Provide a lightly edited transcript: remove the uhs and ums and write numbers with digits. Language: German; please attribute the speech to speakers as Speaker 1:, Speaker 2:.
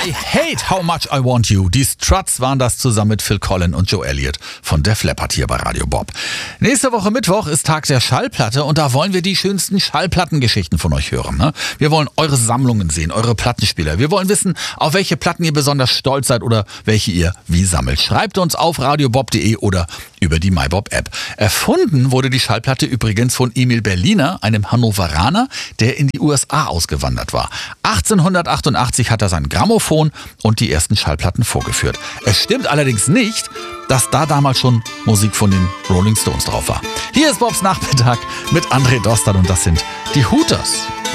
Speaker 1: I Hate How Much I Want You. Die Struts waren das zusammen mit Phil Collen und Joe Elliott von Def Leppard hier bei Radio Bob. Nächste Woche Mittwoch ist Tag der Schallplatte und da wollen wir die schönsten Schallplattengeschichten von euch hören. Ne? Wir wollen eure Sammlungen sehen, eure Plattenspieler. Wir wollen wissen, auf welche Platten ihr besonders stolz seid oder welche ihr wie sammelt. Schreibt uns auf radiobob.de oder über die MyBob-App. Erfunden wurde die Schallplatte übrigens von Emil Berliner, einem Hannoveraner, der in die USA ausgewandert war. 1888 hat er sein Grammophon und die ersten Schallplatten vorgeführt. Es stimmt allerdings nicht, dass da damals schon Musik von den Rolling Stones drauf war. Hier ist Bobs Nachmittag mit André Dostal und das sind die Hooters.